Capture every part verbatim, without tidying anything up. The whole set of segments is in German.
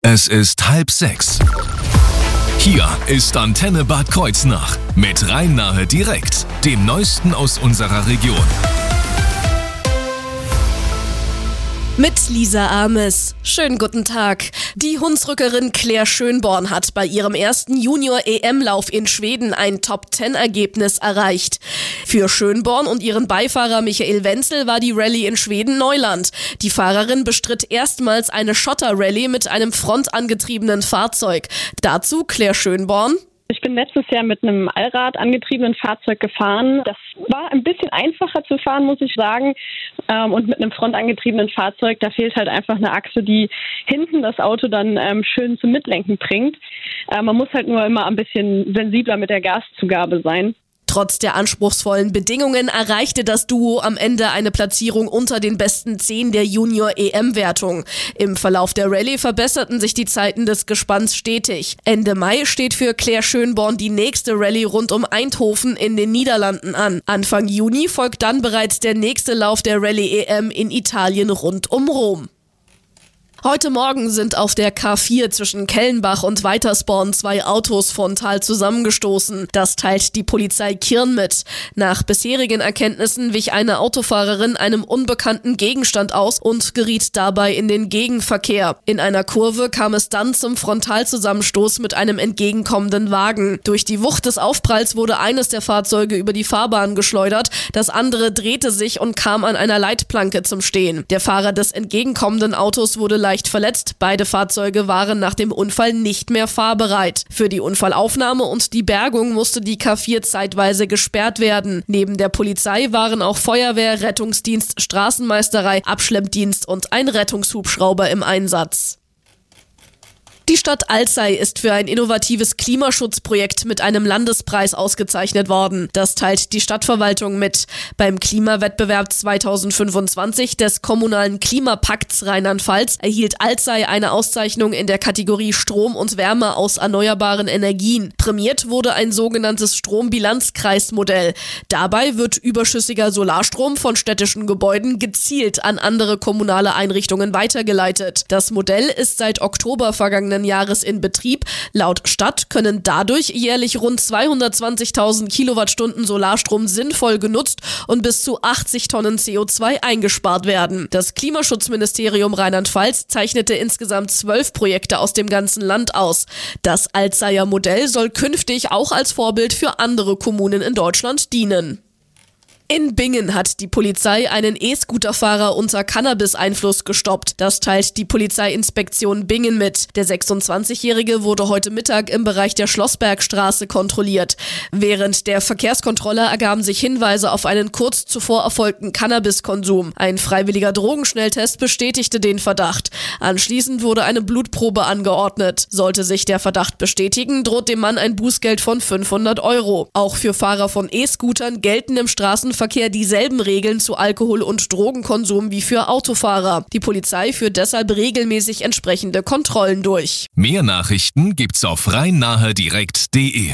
Es ist halb sechs. Hier ist Antenne Bad Kreuznach mit Rhein-Nahe direkt, dem Neuesten aus unserer Region. Mit Lisa Ames. Schönen guten Tag. Die Hunsrückerin Claire Schönborn hat bei ihrem ersten Junior-E M-Lauf in Schweden ein Top-Zehn-Ergebnis erreicht. Für Schönborn und ihren Beifahrer Michael Wenzel war die Rallye in Schweden Neuland. Die Fahrerin bestritt erstmals eine Schotter-Rallye mit einem frontangetriebenen Fahrzeug. Dazu Claire Schönborn. Ich bin letztes Jahr mit einem Allrad angetriebenen Fahrzeug gefahren. Das war ein bisschen einfacher zu fahren, muss ich sagen. Und mit einem frontangetriebenen Fahrzeug, da fehlt halt einfach eine Achse, die hinten das Auto dann ähm, schön zum Mitlenken bringt. Äh, man muss halt nur immer ein bisschen sensibler mit der Gaszugabe sein. Trotz der anspruchsvollen Bedingungen erreichte das Duo am Ende eine Platzierung unter den besten zehn der Junior-E M-Wertung. Im Verlauf der Rallye verbesserten sich die Zeiten des Gespanns stetig. Ende Mai steht für Claire Schönborn die nächste Rallye rund um Eindhoven in den Niederlanden an. Anfang Juni folgt dann bereits der nächste Lauf der Rallye-E M in Italien rund um Rom. Heute Morgen sind auf der K vier zwischen Kellenbach und Weitersborn zwei Autos frontal zusammengestoßen. Das teilt die Polizei Kirn mit. Nach bisherigen Erkenntnissen wich eine Autofahrerin einem unbekannten Gegenstand aus und geriet dabei in den Gegenverkehr. In einer Kurve kam es dann zum Frontalzusammenstoß mit einem entgegenkommenden Wagen. Durch die Wucht des Aufpralls wurde eines der Fahrzeuge über die Fahrbahn geschleudert, das andere drehte sich und kam an einer Leitplanke zum Stehen. Der Fahrer des entgegenkommenden Autos wurde leicht verletzt. Beide Fahrzeuge waren nach dem Unfall nicht mehr fahrbereit. Für die Unfallaufnahme und die Bergung musste die K vier zeitweise gesperrt werden. Neben der Polizei waren auch Feuerwehr, Rettungsdienst, Straßenmeisterei, Abschleppdienst und ein Rettungshubschrauber im Einsatz. Die Stadt Alzey ist für ein innovatives Klimaschutzprojekt mit einem Landespreis ausgezeichnet worden. Das teilt die Stadtverwaltung mit. Beim Klimawettbewerb zweitausendfünfundzwanzig des Kommunalen Klimapakts Rheinland-Pfalz erhielt Alzey eine Auszeichnung in der Kategorie Strom und Wärme aus erneuerbaren Energien. Prämiert wurde ein sogenanntes Strombilanzkreismodell. Dabei wird überschüssiger Solarstrom von städtischen Gebäuden gezielt an andere kommunale Einrichtungen weitergeleitet. Das Modell ist seit Oktober vergangenen Jahres in Betrieb. Laut Stadt können dadurch jährlich rund zweihundertzwanzigtausend Kilowattstunden Solarstrom sinnvoll genutzt und bis zu achtzig Tonnen C O zwei eingespart werden. Das Klimaschutzministerium Rheinland-Pfalz zeichnete insgesamt zwölf Projekte aus dem ganzen Land aus. Das Alzeyer Modell soll künftig auch als Vorbild für andere Kommunen in Deutschland dienen. In Bingen hat die Polizei einen E-Scooter-Fahrer unter Cannabis-Einfluss gestoppt. Das teilt die Polizeiinspektion Bingen mit. Der sechsundzwanzigjährige wurde heute Mittag im Bereich der Schlossbergstraße kontrolliert. Während der Verkehrskontrolle ergaben sich Hinweise auf einen kurz zuvor erfolgten Cannabiskonsum. Ein freiwilliger Drogenschnelltest bestätigte den Verdacht. Anschließend wurde eine Blutprobe angeordnet. Sollte sich der Verdacht bestätigen, droht dem Mann ein Bußgeld von fünfhundert Euro. Auch für Fahrer von E-Scootern gelten im Straßenverkehr dieselben Regeln zu Alkohol- und Drogenkonsum wie für Autofahrer. Die Polizei führt deshalb regelmäßig entsprechende Kontrollen durch. Mehr Nachrichten gibt's auf rhein-nahe direkt punkt de.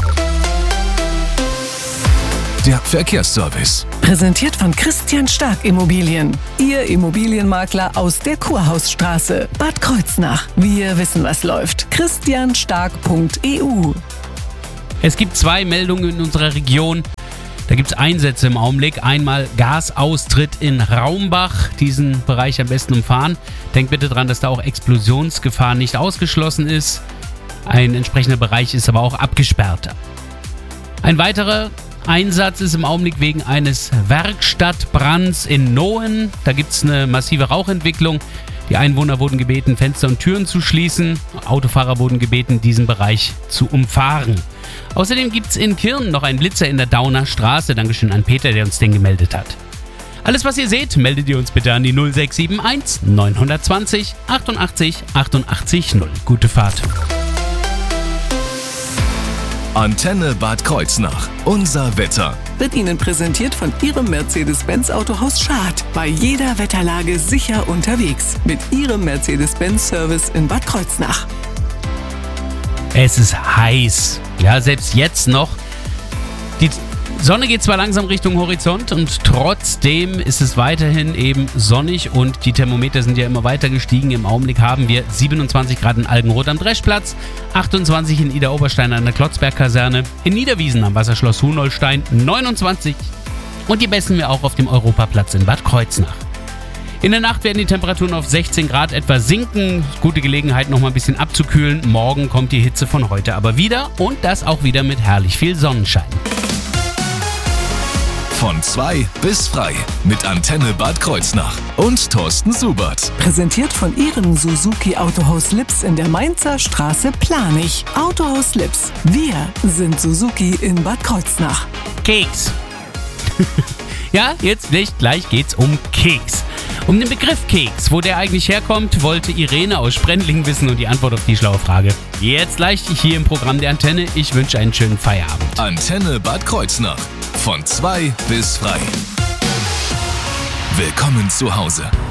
Der Verkehrsservice. Präsentiert von Christian Stark Immobilien. Ihr Immobilienmakler aus der Kurhausstraße. Bad Kreuznach. Wir wissen, was läuft. christian stark punkt e u. Es gibt zwei Meldungen in unserer Region. Da gibt es Einsätze im Augenblick. Einmal Gasaustritt in Raumbach. Diesen Bereich am besten umfahren. Denkt bitte dran, dass da auch Explosionsgefahr nicht ausgeschlossen ist. Ein entsprechender Bereich ist aber auch abgesperrt. Ein weiterer Einsatz ist im Augenblick wegen eines Werkstattbrands in Nohen. Da gibt es eine massive Rauchentwicklung. Die Einwohner wurden gebeten, Fenster und Türen zu schließen. Autofahrer wurden gebeten, diesen Bereich zu umfahren. Außerdem gibt es in Kirn noch einen Blitzer in der Dauner Straße. Dankeschön an Peter, der uns den gemeldet hat. Alles, was ihr seht, meldet ihr uns bitte an die null sechs sieben eins neun zwei null achtundachtzig achtundachtzig null. Gute Fahrt. Antenne Bad Kreuznach. Unser Wetter. Wird Ihnen präsentiert von Ihrem Mercedes-Benz Autohaus Schad. Bei jeder Wetterlage sicher unterwegs. Mit Ihrem Mercedes-Benz Service in Bad Kreuznach. Es ist heiß. Ja, selbst jetzt noch. Die Sonne geht zwar langsam Richtung Horizont und trotzdem ist es weiterhin eben sonnig und die Thermometer sind ja immer weiter gestiegen. Im Augenblick haben wir siebenundzwanzig Grad in Algenroth am Dreschplatz, achtundzwanzig in Idar-Oberstein an der Klotzberg-Kaserne, in Niederwiesen am Wasserschloss Hunolstein neunundzwanzig und die messen wir auch auf dem Europaplatz in Bad Kreuznach. In der Nacht werden die Temperaturen auf sechzehn Grad etwa sinken. Gute Gelegenheit, noch mal ein bisschen abzukühlen. Morgen kommt die Hitze von heute aber wieder und das auch wieder mit herrlich viel Sonnenschein. Von zwei bis frei mit Antenne Bad Kreuznach und Thorsten Subert. Präsentiert von Ihrem Suzuki Autohaus Lips in der Mainzer Straße Planich. Autohaus Lips. Wir sind Suzuki in Bad Kreuznach. Keks. Ja, jetzt nicht, gleich geht's um Keks. Um den Begriff Keks, wo der eigentlich herkommt, wollte Irene aus Sprendlingen wissen und die Antwort auf die schlaue Frage jetzt gleich hier im Programm der Antenne. Ich wünsche einen schönen Feierabend. Antenne Bad Kreuznach. Von zwei bis frei. Willkommen zu Hause.